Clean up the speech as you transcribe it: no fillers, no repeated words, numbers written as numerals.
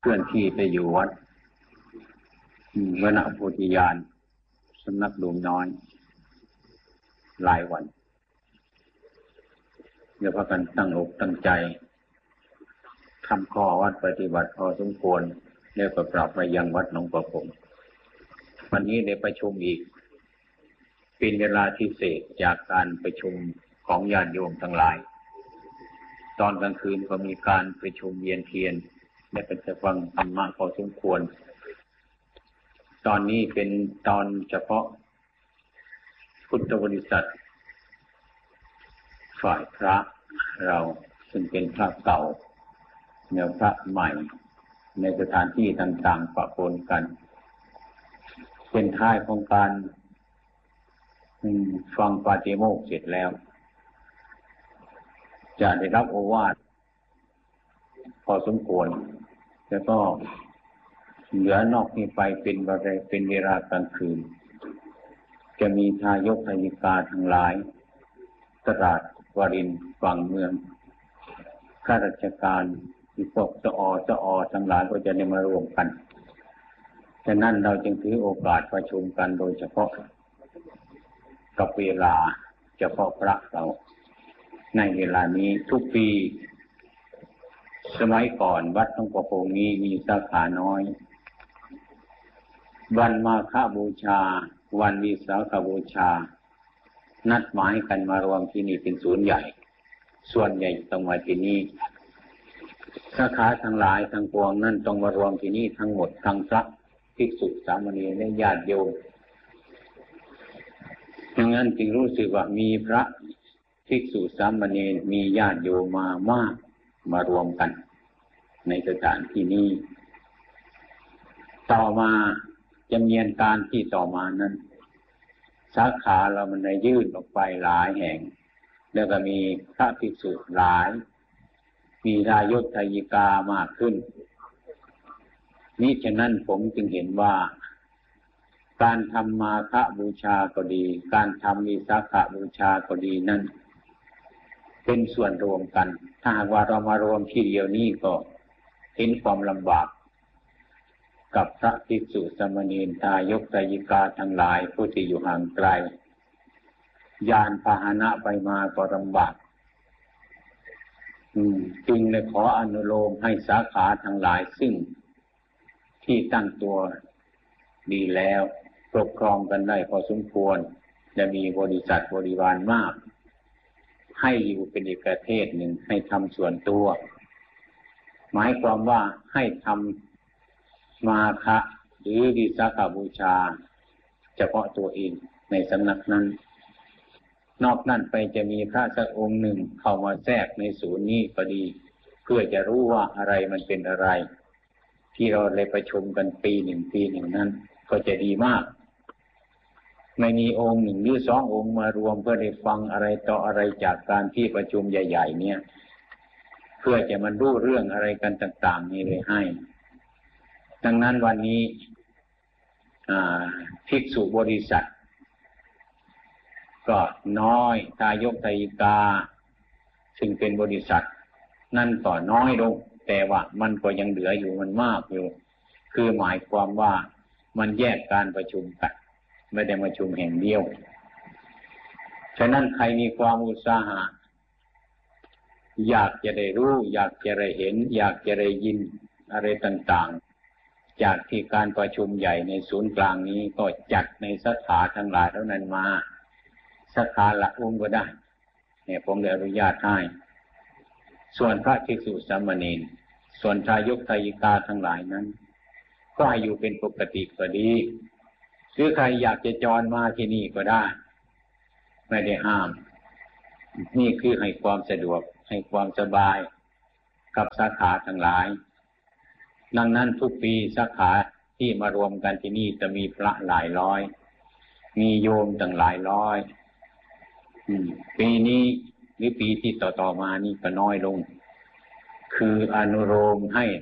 เคลื่อนที่ไปอยู่วัดวนโพธิญาณสำนักหลวงน้อยหลายวันเดี๋ยวพากันตั้งอกตั้งใจทำข้อวัดปฏิบัติพอสมควรแล้วก็ปรับไปยังวัดหนองประพงวันนี้ได้ประชุมอีกเป็นเวลาพิเศษจากการประชุมของญาติโยมทั้งหลายตอนกลางคืนก็มีการประชุมเวียนเทียนและเป็นจะฟังธรรมะพอสมควรตอนนี้เป็นตอนเฉพาะพุทธบริษัทฝ่ายพระเราซึ่งเป็นพระเก่าแนวพระใหม่ในสถานที่ต่างๆปะปนกันเป็นท้ายของการฟังปาฏิโมกข์เสร็จแล้วจะได้รับโอวาทพอสมควรแล้วก็เหลือนอกนี้ไปเป็นเวลากลางคืนจะมีทายกทายิกาทั้งหลายตลาดวรินทร์ฝั่งเมืองข้าราชการที่พวกสอทั้งหลายก็จะได้มารวมกันฉะนั้นเราจึงถือโอกาสประชุมกันโดยเฉพาะกับเวลาเฉพาะพระเราในเวลานี้ทุกปีสมัยก่อนวัดหลวงประพงนี้มีสาขาน้อยวันมาฆบูชาวันวิสาขบูชานัดหมายกันมารวมที่นี่เป็นศูนย์ใหญ่ส่วนใหญ่ต้องมาที่นี่สาขาทั้งหลายทั้งปวงนั่นต้องมารวมที่นี่ทั้งหมดทั้งพระภิกษุสามเณรและญาติโยมดังนั้นจึงรู้สึกว่ามีพระภิกษุสามเณรมีญาติโยมมามากมารวมกันในสถานที่นี้ต่อมาจำเนียนการที่ต่อมานั้นสาขาเรามันได้ยื่นออกไปหลายแห่งแล้วก็มีพระภิกษุหลายมีทายกทายิกามากขึ้นนี้ฉะนั้นผมจึงเห็นว่าการทำมาฆบูชาก็ดีการทำวิสาขบูชาก็ดีนั้นเป็นส่วนรวมกันถ้าหากว่าเรามารวมที่เดียวนี้ก็เห็นความลำบากกับพระภิกษุสามเณรทายกทายิกาทั้งหลายผู้ที่อยู่ห่างไกลยานพาหนะไปมาก็ลำบากจึงเลยขออนุโลมให้สาขาทั้งหลายซึ่งที่ตั้งตัวดีแล้วปกครองกันได้พอสมควรจะมีบริษัทบริวารมากให้อยู่เป็นอีกประเทศหนึ่งให้ทำส่วนตัวหมายความว่าให้ทำมาฆะหรือวิสาขบูชาเฉพาะตัวเองในสำนักนั้นนอกนั้นไปจะมีพระสักองค์หนึ่งเข้ามาแทรกในศูนย์นี้ก็ดีเพื่อจะรู้ว่าอะไรมันเป็นอะไรที่เราเลยประชุมกันปีหนึ่งนั้นก็จะดีมากไม่มีองค์หนึ่งหรือสององค์มารวมเพื่อได้ฟังอะไรต่ออะไรจากการที่ประชุมใหญ่ๆเนี่ยเพื่อจะมันรู้เรื่องอะไรกันต่างๆนี่เลยให้ดังนั้นวันนี้ภิกษุบริษัทก็น้อยทายกทายิกาซึ่งเป็นบริษัทนั่นก็น้อยลงแต่ว่ามันก็ยังเหลืออยู่มันมากอยู่คือหมายความว่ามันแยกการประชุมกันไม่ได้ประชุมแห่งเดียวฉะนั้นใครมีความอุตสาหะอยากจะได้รู้อยากจะได้เห็นอยากจะได้ยินอะไรต่างๆจากที่การประชุมใหญ่ในศูนย์กลางนี้ก็จัดในสาขาทั้งหลายเท่านั้นมาสาขาละองค์ก็ได้เนี่ยผมได้อนุญาตให้ส่วนพระภิกษุสามเณรส่วนทายกทายิกาทั้งหลายนั้นก็ให้อยู่เป็นปกติก็ดีหรือใครอยากจะจรมาที่นี่ก็ได้ไม่ได้ห้ามนี่คือให้ความสะดวกให้ความสบายกับสาขาทั้งหลายดังนั้นทุกปีสาขาที่มารวมกันที่นี่จะมีพระหลายร้อยมีโยมตั้งหลายร้อยปีนี้หรือปีที่ต่อๆมานี่ก็น้อยลงคืออนุโลมให้